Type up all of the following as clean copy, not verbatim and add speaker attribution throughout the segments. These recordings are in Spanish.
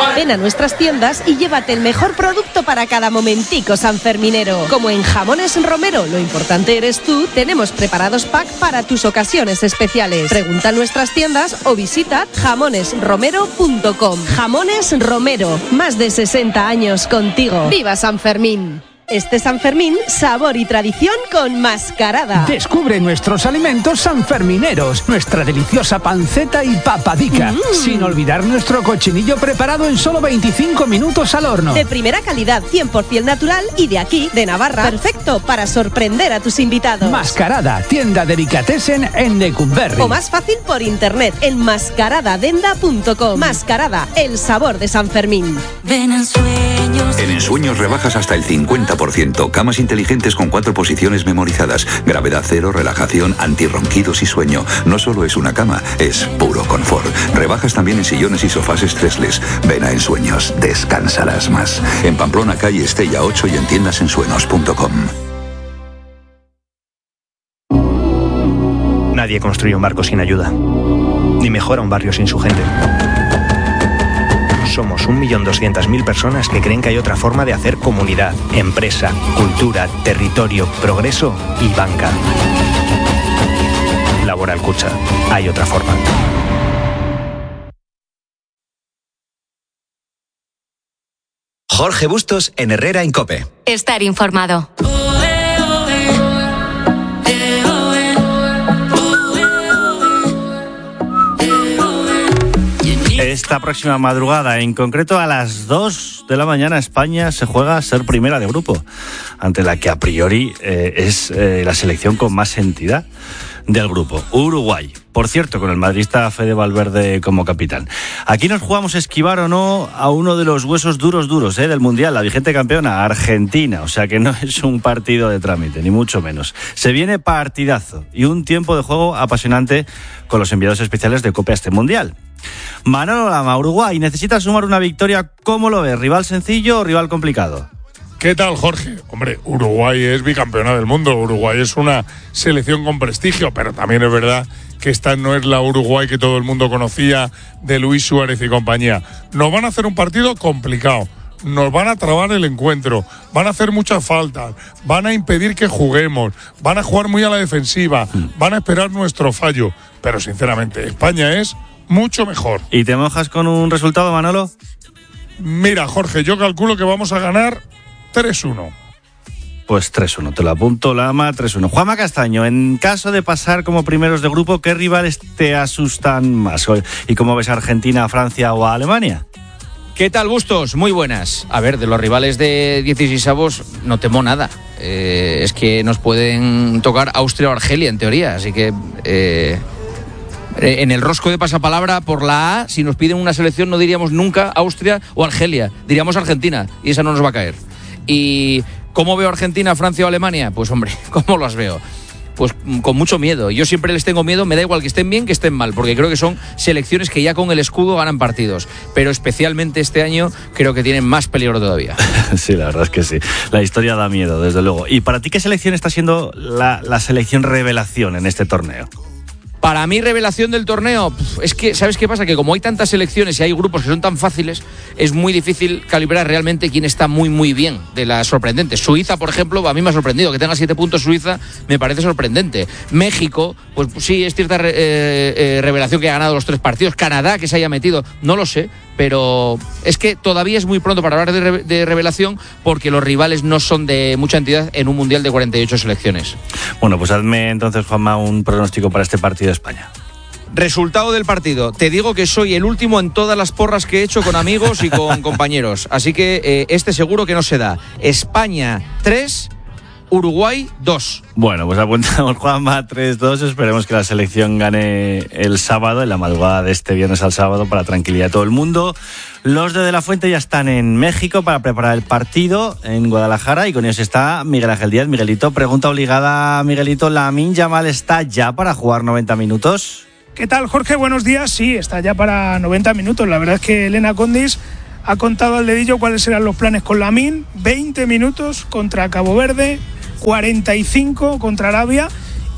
Speaker 1: Ven a nuestras tiendas y llévate el mejor producto para cada momentico sanferminero. Como en Jamones Romero, lo importante eres tú, tenemos preparados pack para tus ocasiones especiales. Pregunta en nuestras tiendas o visita jamonesromero.com. Jamones Romero, más de 60 años contigo. ¡Viva San Fermín! Este San Fermín, sabor y tradición con Mascarada.
Speaker 2: Descubre nuestros alimentos sanfermineros, nuestra deliciosa panceta y papadica, sin olvidar nuestro cochinillo preparado en solo 25 minutos al horno.
Speaker 1: De primera calidad, 100% natural y de aquí, de Navarra. Perfecto para sorprender a tus invitados.
Speaker 2: Mascarada, tienda delicatessen en Lecumberri.
Speaker 1: O más fácil por internet en mascaradadenda.com. Mascarada, el sabor de San Fermín.
Speaker 3: Ven en Sueños.
Speaker 4: En Ensueños rebajas hasta el 50%. Camas inteligentes con 4 posiciones memorizadas. Gravedad cero, relajación, antirronquidos y sueño. No solo es una cama, es puro confort. Rebajas también en sillones y sofás stressless. Ven a Ensueños, descansarás más. En Pamplona, calle Estella 8 y en tiendasensueños.com.
Speaker 5: Nadie construye un barco sin ayuda, ni mejora un barrio sin su gente. Somos 1.200.000 personas que creen que hay otra forma de hacer comunidad, empresa, cultura, territorio, progreso y banca. Laboral Kutxa. Hay otra forma.
Speaker 6: Jorge Bustos en Herrera en COPE.
Speaker 3: Estar informado.
Speaker 7: Esta próxima madrugada, en concreto a las 2 de la mañana, España se juega a ser primera de grupo, ante la que a priori es la selección con más entidad del grupo, Uruguay. Por cierto, con el madridista Fede Valverde como capitán. Aquí nos jugamos esquivar o no a uno de los huesos duros del Mundial, la vigente campeona, Argentina. O sea que no es un partido de trámite, ni mucho menos. Se viene partidazo y un tiempo de juego apasionante con los enviados especiales de COPE a este Mundial. Manolo Lama, Uruguay necesita sumar una victoria. ¿Cómo lo ves? ¿Rival sencillo o rival complicado?
Speaker 8: ¿Qué tal, Jorge? Hombre, Uruguay es bicampeona del mundo. Uruguay es una selección con prestigio, pero también es verdad que esta no es la Uruguay que todo el mundo conocía de Luis Suárez y compañía. Nos van a hacer un partido complicado. Nos van a trabar el encuentro, van a hacer muchas faltas, van a impedir que juguemos, van a jugar muy a la defensiva, van a esperar nuestro fallo. Pero sinceramente, España es mucho mejor.
Speaker 7: ¿Y te mojas con un resultado, Manolo?
Speaker 8: Mira, Jorge, yo calculo que vamos a ganar 3-1.
Speaker 7: Pues 3-1, te lo apunto, Lama, 3-1. Juanma Castaño, en caso de pasar como primeros de grupo, ¿qué rivales te asustan más? ¿Y cómo ves a Argentina, a Francia o a Alemania?
Speaker 9: ¿Qué tal, Bustos? Muy buenas. A ver, de los rivales de 16avos no temo nada. Es que nos pueden tocar Austria o Argelia, en teoría. Así que en el rosco de pasapalabra por la A, si nos piden una selección no diríamos nunca Austria o Argelia. Diríamos Argentina y esa no nos va a caer. ¿Y cómo veo Argentina, Francia o Alemania? Pues hombre, ¿cómo las veo? Pues con mucho miedo. Yo siempre les tengo miedo, me da igual que estén bien que estén mal, porque creo que son selecciones que ya con el escudo ganan partidos, pero especialmente este año creo que tienen más peligro todavía.
Speaker 7: Sí, la verdad es que sí. La historia da miedo, desde luego. ¿Y para ti qué selección está siendo la selección revelación en este torneo?
Speaker 9: Para mí, revelación del torneo, es que, ¿sabes qué pasa? Que como hay tantas selecciones y hay grupos que son tan fáciles, es muy difícil calibrar realmente quién está muy, muy bien de las sorprendentes. Suiza, por ejemplo, a mí me ha sorprendido. Que tenga 7 puntos Suiza me parece sorprendente. México, pues sí, es cierta revelación que ha ganado los 3 partidos. Canadá, que se haya metido, no lo sé. Pero es que todavía es muy pronto para hablar de revelación porque los rivales no son de mucha entidad en un mundial de 48 selecciones.
Speaker 7: Bueno, pues hazme entonces, Juanma, un pronóstico para este partido de España.
Speaker 9: Resultado del partido. Te digo que soy el último en todas las porras que he hecho con amigos y con compañeros. Así que este seguro que no se da. España 3, Uruguay 2.
Speaker 7: Bueno, pues apuntamos, Juanma, 3-2. Esperemos que la selección gane el sábado, en la madrugada de este viernes al sábado, para tranquilidad de todo el mundo. Los de la Fuente ya están en México para preparar el partido en Guadalajara y con ellos está Miguel Ángel Díaz. Miguelito, pregunta obligada, Miguelito, ¿Lamine Yamal está ya para jugar 90 minutos?
Speaker 10: ¿Qué tal, Jorge? Buenos días. Sí, está ya para 90 minutos. La verdad es que Elena Condis ha contado al dedillo cuáles eran los planes con Lamine. 20 minutos contra Cabo Verde, 45 contra Arabia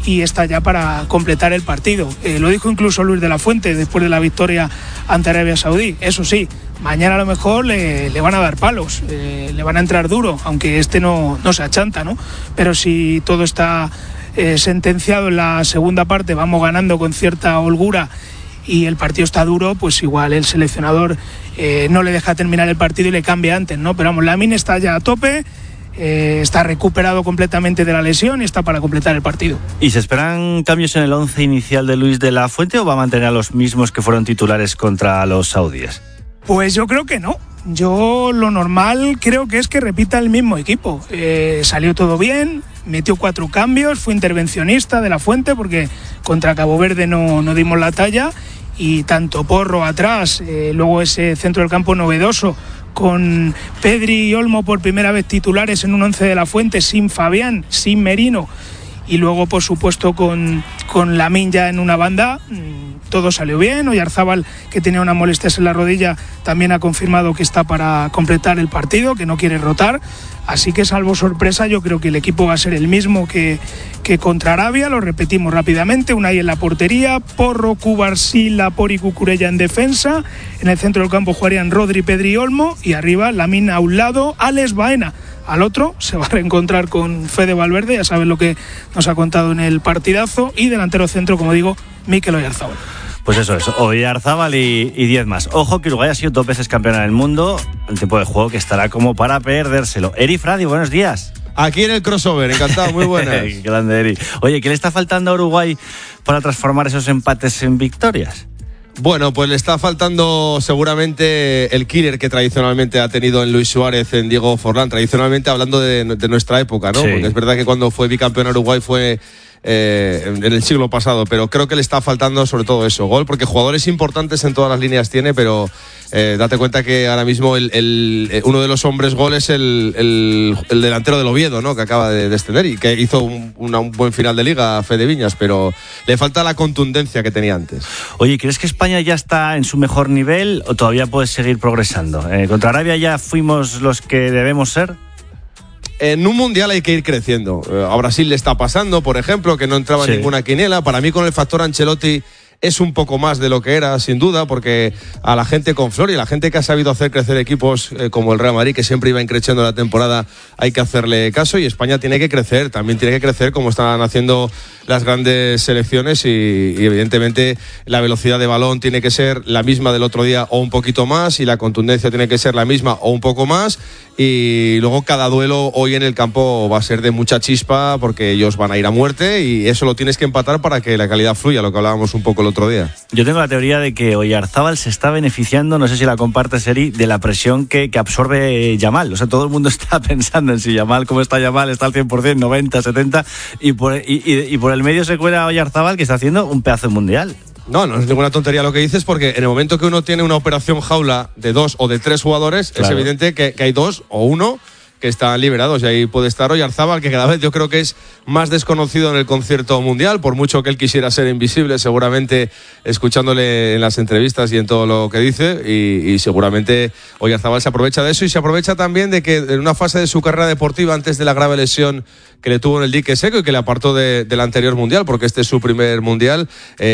Speaker 10: y está ya para completar el partido. Lo dijo incluso Luis de la Fuente después de la victoria ante Arabia Saudí. Eso sí, mañana a lo mejor le van a dar palos, le van a entrar duro, aunque no se achanta, ¿no? Pero si todo está sentenciado en la segunda parte, vamos ganando con cierta holgura y el partido está duro, pues igual el seleccionador no le deja terminar el partido y le cambia antes, ¿no? Pero vamos, Lamine está ya a tope, está recuperado completamente de la lesión y está para completar el partido.
Speaker 7: ¿Y se esperan cambios en el 11 inicial de Luis de la Fuente o va a mantener a los mismos que fueron titulares contra los saudíes?
Speaker 10: Pues yo creo que no. Yo lo normal creo que es que repita el mismo equipo. Salió todo bien, metió 4 cambios, fue intervencionista de la Fuente porque contra Cabo Verde no dimos la talla, y tanto Porro atrás, luego ese centro del campo novedoso con Pedri y Olmo por primera vez titulares en un 11 de la Fuente, sin Fabián, sin Merino, y luego por supuesto con Lamine ya en una banda. Todo salió bien. Oyarzábal, que tenía una molestia en la rodilla, también ha confirmado que está para completar el partido, que no quiere rotar. Así que, salvo sorpresa, yo creo que el equipo va a ser el mismo que contra Arabia. Lo repetimos rápidamente: Unai en la portería, Porro, Cubarsí, Laport y Cucurella en defensa. En el centro del campo jugarían Rodri, Pedri y Olmo, y arriba Lamine a un lado, Alex Baena al otro. Se va a reencontrar con Fede Valverde, ya saben lo que nos ha contado en el partidazo, y delantero centro, como digo, Mikel Oyarzábal.
Speaker 7: Pues eso es, Oyarzábal y 10 más. Ojo que Uruguay ha sido 2 veces campeona del mundo, el tipo de juego que estará como para perdérselo. Eri Fradi, buenos días.
Speaker 11: Aquí en el crossover, encantado, muy buenas.
Speaker 7: Qué grande, Eri. Oye, ¿qué le está faltando a Uruguay para transformar esos empates en victorias?
Speaker 11: Bueno, pues le está faltando seguramente el killer que tradicionalmente ha tenido en Luis Suárez, en Diego Forlán, tradicionalmente hablando de nuestra época, ¿no? Sí. Porque es verdad que cuando fue bicampeón Uruguay fue en el siglo pasado, pero creo que le está faltando sobre todo eso, gol, porque jugadores importantes en todas las líneas tiene, pero date cuenta que ahora mismo uno de los hombres gol es el delantero del Oviedo, ¿no? Que acaba de descender y que hizo un buen final de liga, Fede Viñas, pero le falta la contundencia que tenía antes.
Speaker 7: Oye, ¿crees que España ya está en su mejor nivel o todavía puede seguir progresando? ¿Contra Arabia ya fuimos los que debemos ser?
Speaker 11: En un mundial hay que ir creciendo. A Brasil le está pasando, por ejemplo, que no entraba en ninguna quiniela. Para mí, con el factor Ancelotti, es un poco más de lo que era, sin duda, porque a la gente con Flor y a la gente que ha sabido hacer crecer equipos como el Real Madrid, que siempre iba increciendo la temporada, hay que hacerle caso, y España tiene que crecer, también tiene que crecer como están haciendo las grandes selecciones, y evidentemente la velocidad de balón tiene que ser la misma del otro día o un poquito más, y la contundencia tiene que ser la misma o un poco más, y luego cada duelo hoy en el campo va a ser de mucha chispa porque ellos van a ir a muerte, y eso lo tienes que empatar para que la calidad fluya, lo que hablábamos un poco el otro día.
Speaker 7: Yo tengo la teoría de que Oyarzábal se está beneficiando, no sé si la compartes, Eri, de la presión que absorbe Yamal. O sea, todo el mundo está pensando en si Yamal, ¿cómo está Yamal? Está al 100%, 90, 70, y por el medio se cuela Oyarzábal, que está haciendo un pedazo de mundial.
Speaker 11: No es ninguna tontería lo que dices, porque en el momento que uno tiene una operación jaula de 2 o de 3 jugadores, claro, es evidente que hay 2 o 1 que están liberados, y ahí puede estar Oyarzábal, que cada vez yo creo que es más desconocido en el concierto mundial, por mucho que él quisiera ser invisible, seguramente escuchándole en las entrevistas y en todo lo que dice, y seguramente Oyarzábal se aprovecha de eso, y se aprovecha también de que en una fase de su carrera deportiva, antes de la grave lesión que le tuvo en el dique seco y que le apartó del anterior mundial, porque este es su primer mundial,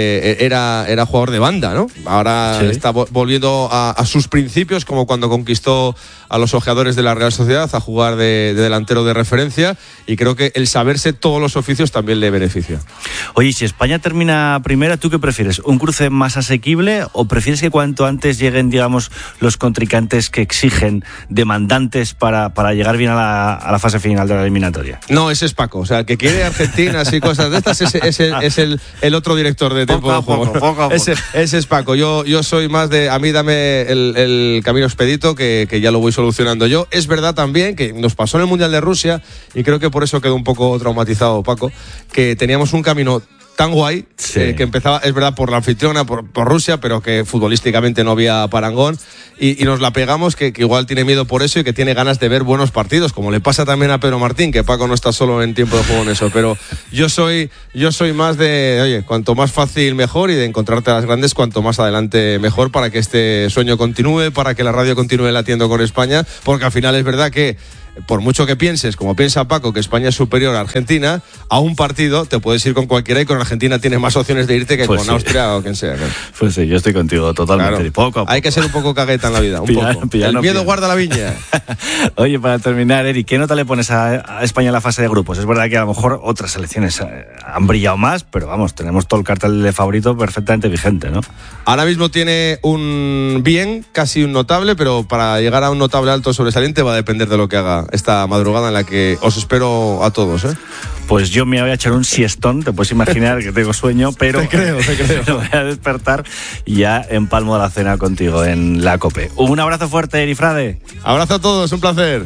Speaker 11: era jugador de banda, ¿no? Ahora está volviendo a sus principios, como cuando conquistó a los ojeadores de la Real Sociedad, a jugar de delantero de referencia, y creo que el saberse todos los oficios también le beneficia.
Speaker 7: Oye, si España termina primera, ¿tú qué prefieres? ¿Un cruce más asequible o prefieres que cuanto antes lleguen, digamos, los contrincantes que exigen, demandantes para llegar bien a la fase final de la eliminatoria?
Speaker 11: No, ese es Paco, o sea, el que quiere Argentina y cosas de estas es el otro director de tiempo de juego. Poco. Ese es Paco. Yo soy más de, a mí dame el camino expedito, que ya lo voy solucionando yo. Es verdad también que nos pasó en el Mundial de Rusia, y creo que por eso quedó un poco traumatizado Paco, que teníamos un camino tan guay, que empezaba, es verdad, por la anfitriona, por Rusia, pero que futbolísticamente no había parangón, y nos la pegamos, que igual tiene miedo por eso y que tiene ganas de ver buenos partidos, como le pasa también a Pedro Martín, que Paco no está solo en tiempo de juego en eso, pero yo soy más de, oye, cuanto más fácil mejor, y de encontrarte a las grandes cuanto más adelante mejor, para que este sueño continúe, para que la radio continúe latiendo con España, porque al final es verdad que por mucho que pienses, como piensa Paco, que España es superior a Argentina, a un partido te puedes ir con cualquiera y con Argentina tienes más opciones de irte que
Speaker 7: pues
Speaker 11: con
Speaker 7: sí.
Speaker 11: Austria o quien sea. Claro.
Speaker 7: Pues sí, yo estoy contigo totalmente.
Speaker 11: Claro.
Speaker 7: Y poco a poco.
Speaker 11: Hay que ser un poco cagueta en la vida, un poco.
Speaker 7: Pillano,
Speaker 11: El miedo
Speaker 7: pillano.
Speaker 11: guarda la viña.
Speaker 7: Oye, para terminar, Eric, ¿qué nota le pones a España en la fase de grupos? Es verdad que a lo mejor otras selecciones han brillado más, pero vamos, tenemos todo el cartel de favorito perfectamente vigente, ¿no?
Speaker 11: Ahora mismo tiene un bien, casi un notable, pero para llegar a un notable alto sobresaliente va a depender de lo que haga esta madrugada en la que os espero a todos, ¿eh?
Speaker 7: Pues yo me voy a echar un siestón, te puedes imaginar que tengo sueño, pero
Speaker 11: Te creo.
Speaker 7: me voy a despertar y ya empalmo la cena contigo en la COPE. Un abrazo fuerte, Eri Frade.
Speaker 11: Abrazo a todos, un placer.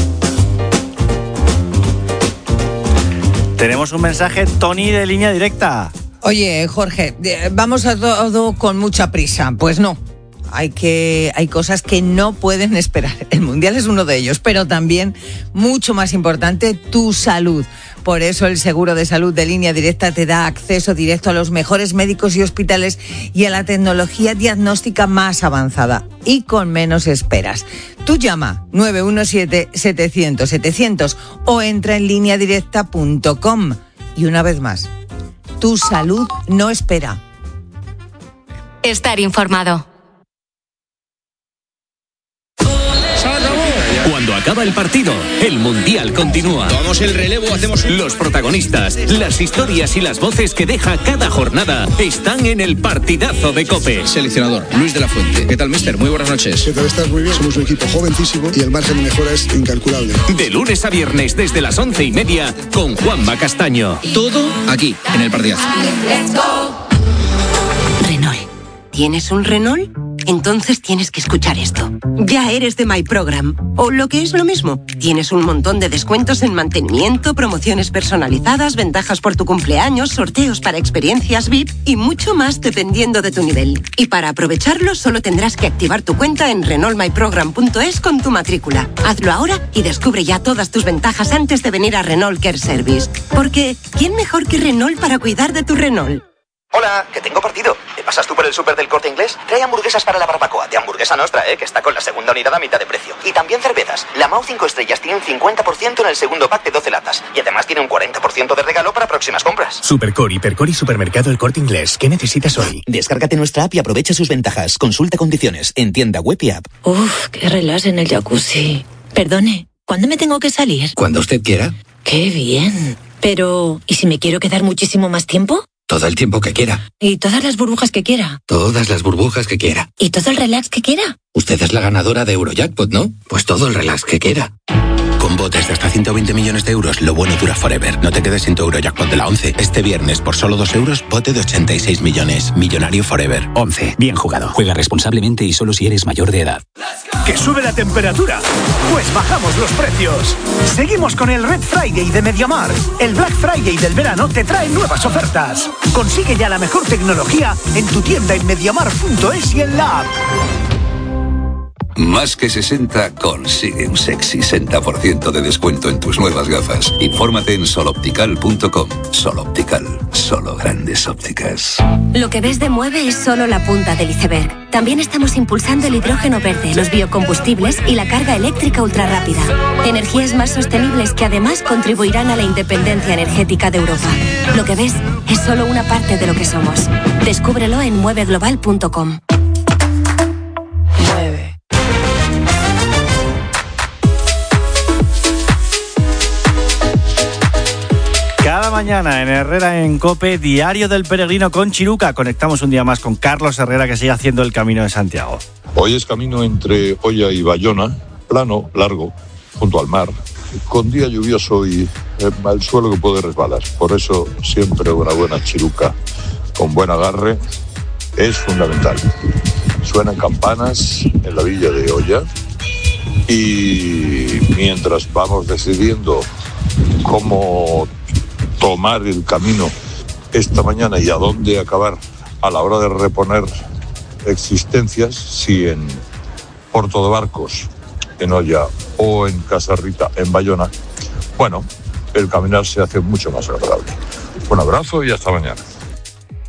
Speaker 7: Tenemos un mensaje, Tony, de línea directa.
Speaker 12: Oye, Jorge, vamos a todo con mucha prisa. Pues no. Hay cosas que no pueden esperar. El Mundial es uno de ellos, pero también, mucho más importante, tu salud. Por eso el seguro de salud de Línea Directa te da acceso directo a los mejores médicos y hospitales y a la tecnología diagnóstica más avanzada y con menos esperas. Tú llama 917-700-700 o entra en lineadirecta.com. Y una vez más, tu salud no espera.
Speaker 3: Estar informado.
Speaker 13: Cuando acaba el partido, el Mundial continúa.
Speaker 14: Tomamos el relevo, hacemos
Speaker 13: Los protagonistas, las historias y las voces que deja cada jornada están en el partidazo de COPE.
Speaker 14: Seleccionador, Luis de la Fuente. ¿Qué tal, mister? Muy buenas noches.
Speaker 15: ¿Qué tal? Estás muy bien. Somos un equipo jovencísimo y el margen de mejora es incalculable.
Speaker 13: De lunes a viernes desde las 11:30 con Juanma Castaño.
Speaker 14: Todo aquí, en el partidazo.
Speaker 16: Renault. ¿Tienes un Renault? Entonces tienes que escuchar esto. Ya eres de My Program. O lo que es lo mismo, tienes un montón de descuentos en mantenimiento, promociones personalizadas, ventajas por tu cumpleaños, sorteos para experiencias VIP y mucho más dependiendo de tu nivel. Y para aprovecharlo solo tendrás que activar tu cuenta en renaultmyprogram.es con tu matrícula. Hazlo ahora y descubre ya todas tus ventajas antes de venir a Renault Care Service. Porque, ¿quién mejor que Renault para cuidar de tu Renault?
Speaker 17: Hola, que tengo partido. ¿Te pasas tú por el súper del Corte Inglés? Trae hamburguesas para la barbacoa de Hamburguesa Nostra, que está con la segunda unidad a mitad de precio. Y también cervezas. La Mau 5 estrellas tiene un 50% en el segundo pack de 12 latas. Y además tiene un 40% de regalo para próximas compras.
Speaker 18: Supercore, Hipercore y Supermercado El Corte Inglés. ¿Qué necesitas hoy?
Speaker 19: Descárgate nuestra app y aprovecha sus ventajas. Consulta condiciones en tienda web y app.
Speaker 20: Uf, qué relax en el jacuzzi. Perdone, ¿cuándo me tengo que salir?
Speaker 19: Cuando usted quiera.
Speaker 20: Qué bien. Pero, ¿y si me quiero quedar muchísimo más tiempo?
Speaker 19: Todo el tiempo que quiera.
Speaker 20: ¿Y todas las burbujas que quiera?
Speaker 19: Todas las burbujas que quiera.
Speaker 20: ¿Y todo el relax que quiera?
Speaker 19: Usted es la ganadora de Eurojackpot, ¿no? Pues todo el relax que quiera. Con botes de hasta 120 millones de euros, lo bueno dura forever. No te quedes sin tu Eurojackpot de la 11. Este viernes, por solo 2 euros, bote de 86 millones. Millonario forever.
Speaker 18: 11. Bien jugado. Juega responsablemente y solo si eres mayor de edad.
Speaker 2: ¿Que sube la temperatura? Pues bajamos los precios. Seguimos con el Red Friday de MediaMar. El Black Friday del verano te trae nuevas ofertas. Consigue ya la mejor tecnología en tu tienda en mediamar.es y en la app.
Speaker 4: Más que 60 consigue un sexy 60% de descuento en tus nuevas gafas. Infórmate en soloptical.com. Soloptical, solo grandes ópticas.
Speaker 21: Lo que ves de Mueve es solo la punta del iceberg. También estamos impulsando el hidrógeno verde, los biocombustibles y la carga eléctrica ultrarrápida. Energías más sostenibles que además contribuirán a la independencia energética de Europa. Lo que ves es solo una parte de lo que somos. Descúbrelo en mueveglobal.com.
Speaker 7: Cada mañana en Herrera en COPE, Diario del Peregrino con Chiruca. Conectamos un día más con Carlos Herrera, que sigue haciendo el Camino de Santiago.
Speaker 22: Hoy es camino entre Oya y Bayona, plano, largo, junto al mar, con día lluvioso y el suelo que puede resbalar. Por eso siempre una buena chiruca con buen agarre es fundamental. Suenan campanas en la villa de Oya y mientras vamos decidiendo cómo tomar el camino esta mañana y a dónde acabar a la hora de reponer existencias, si en Porto de Barcos, en Oya, o en Casarrita, en Bayona, bueno, el caminar se hace mucho más agradable. Un abrazo y hasta mañana.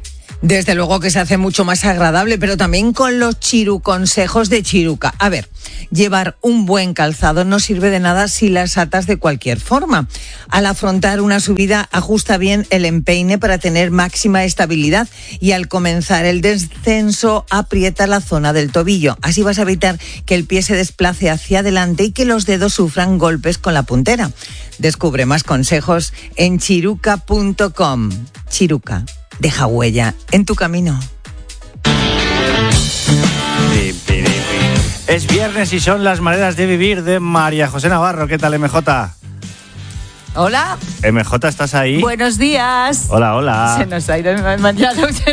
Speaker 12: Desde luego que se hace mucho más agradable, pero también con los chiruconsejos de Chiruca. A ver, Llevar un buen calzado no sirve de nada si las atas de cualquier forma. Al afrontar una subida, ajusta bien el empeine para tener máxima estabilidad y al comenzar el descenso, aprieta la zona del tobillo. Así vas a evitar que el pie se desplace hacia adelante y que los dedos sufran golpes con la puntera. Descubre más consejos en chiruca.com. Chiruca, deja huella en tu camino.
Speaker 7: Es viernes y son las maneras de vivir de María José Navarro. ¿Qué tal, MJ?
Speaker 1: Hola.
Speaker 7: MJ, ¿estás ahí?
Speaker 1: Buenos días.
Speaker 7: Hola, hola.
Speaker 1: Se nos ha ido mañana.
Speaker 7: Es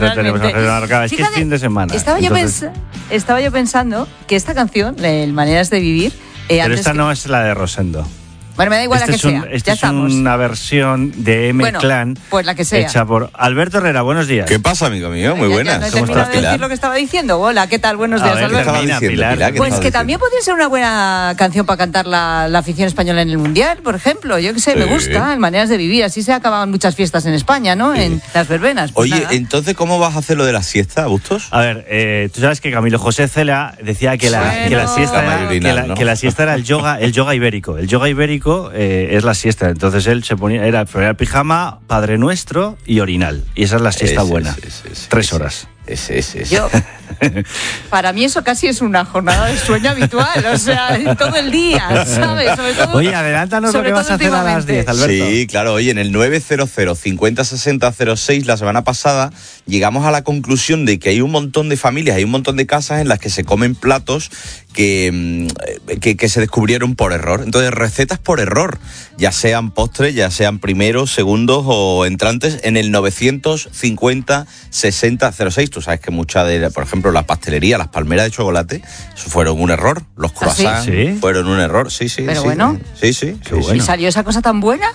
Speaker 7: que es fin de semana.
Speaker 1: Estaba yo pensando que esta canción, Maneras de Vivir...
Speaker 7: pero esta no es la de Rosendo.
Speaker 1: Bueno, me da igual la que sea.
Speaker 7: Esta es una versión de M-Clan.
Speaker 1: Pues la que sea.
Speaker 7: Hecha por Alberto Herrera. Buenos días.
Speaker 5: ¿Qué pasa, amigo mío? Muy buenas.
Speaker 1: No he terminado de decir lo que estaba diciendo. Hola, ¿qué tal? Buenos días, Alberto.
Speaker 7: Pilar.
Speaker 1: Pues que también podría ser una buena canción para cantar la afición española en el Mundial, por ejemplo. Yo qué sé, me gusta. En Maneras de Vivir. Así se acaban muchas fiestas en España, ¿no? En las verbenas.
Speaker 5: Pues oye, entonces, ¿cómo vas a hacer lo de la siesta, Bustos?
Speaker 7: A ver, tú sabes que Camilo José Cela decía que la siesta era el yoga ibérico. El yoga ibérico es la siesta. Entonces él se ponía el pijama, Padre Nuestro y orinal. Y esa es la siesta buena. 3 horas.
Speaker 1: Yo, para mí eso casi es una jornada de sueño habitual, o sea, todo el día, ¿sabes? Sobre todo,
Speaker 7: oye, adelántanos lo que vas a hacer a las 10, Alberto.
Speaker 5: Sí, claro, oye, en el 900 50 60 06 la semana pasada llegamos a la conclusión de que hay un montón de familias, hay un montón de casas en las que se comen platos que se descubrieron por error. Entonces, recetas por error, ya sean postres, ya sean primeros, segundos o entrantes, en el 950 60 06. Tú sabes que muchas de, por ejemplo, la pastelería, las palmeras de chocolate, eso fueron un error. Los croissants fueron un error, sí.
Speaker 1: Pero bueno.
Speaker 5: Sí.
Speaker 1: Bueno. ¿Y salió esa cosa tan buena?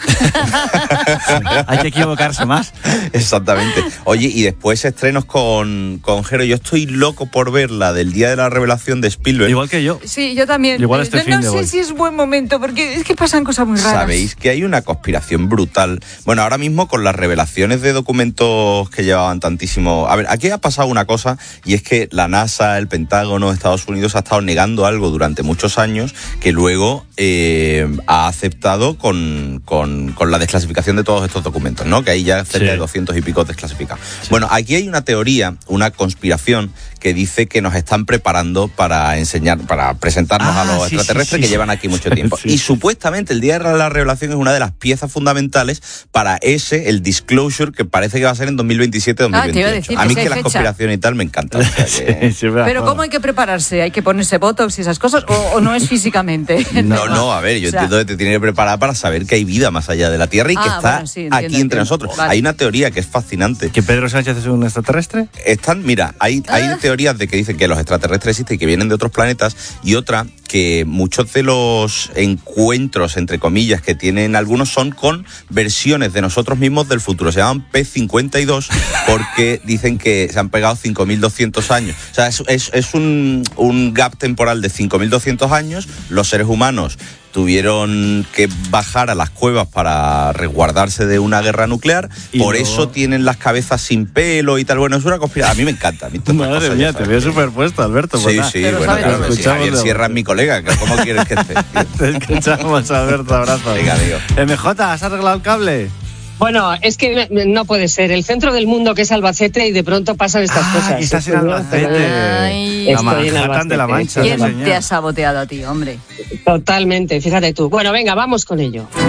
Speaker 7: Hay que equivocarse más.
Speaker 5: Exactamente. Oye, y después estrenos con Jero. Yo estoy loco por ver la del Día de la Revelación de Spielberg.
Speaker 7: Igual que yo.
Speaker 1: Sí, yo también.
Speaker 7: Igual
Speaker 1: no sé si es buen momento, porque es que pasan cosas muy raras.
Speaker 5: Sabéis que hay una conspiración brutal. Bueno, ahora mismo con las revelaciones de documentos que llevaban tantísimo... A ver, aquí ha pasado una cosa, y es que la NASA, el Pentágono, Estados Unidos ha estado negando algo durante muchos años que luego ha aceptado con la desclasificación de todos estos documentos, ¿no? Que hay ya cerca de 200 y pico desclasificados. Sí. Bueno, aquí hay una teoría, una conspiración que dice que nos están preparando para enseñar, para presentarnos a los extraterrestres que llevan aquí mucho tiempo. Y supuestamente el Día de la Revelación es una de las piezas fundamentales para el disclosure que parece que va a ser en 2027-2028. A mí que las conspiraciones y tal me encanta. O sea que...
Speaker 1: Pero ¿cómo hay que prepararse? ¿Hay que ponerse botox y esas cosas? ¿O no es físicamente?
Speaker 5: No, a ver, yo entiendo que te tiene que preparar para saber que hay vida más allá de la Tierra y que está aquí entre nosotros. Vale. Hay una teoría que es fascinante.
Speaker 7: ¿Que Pedro Sánchez es un extraterrestre?
Speaker 5: Hay teorías de que dicen que los extraterrestres existen y que vienen de otros planetas, y otra que muchos de los encuentros, entre comillas, que tienen algunos son con versiones de nosotros mismos del futuro. Se llaman P52 porque dicen que se han pegado 5.200 años. O sea, es un gap temporal de 5.200 años. Los seres humanos tuvieron que bajar a las cuevas para resguardarse de una guerra nuclear, por eso tienen las cabezas sin pelo y tal. Bueno, es una conspiración. A mí me encanta.
Speaker 7: Madre mía, te veo superpuesto, Alberto.
Speaker 5: Sí, bueno, claro. Javier Sierra es mi colega. ¿Cómo quieres que esté?
Speaker 7: Te escuchamos, Alberto. Abrazo.
Speaker 5: Venga, amigo.
Speaker 7: MJ, ¿has arreglado el cable?
Speaker 23: Bueno, es que no puede ser. El centro del mundo, que es Albacete, y de pronto pasan estas cosas.
Speaker 7: Estás en Albacete.
Speaker 23: La Manhattan
Speaker 7: de la Mancha.
Speaker 1: ¿Quién te ha saboteado a ti, hombre?
Speaker 23: Totalmente, fíjate tú. Bueno, venga, vamos con ello.